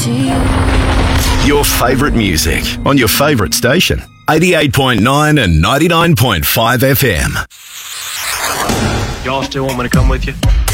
Your favourite music on your favourite station. 88.9 and 99.5 FM. Y'all still want me to come with you?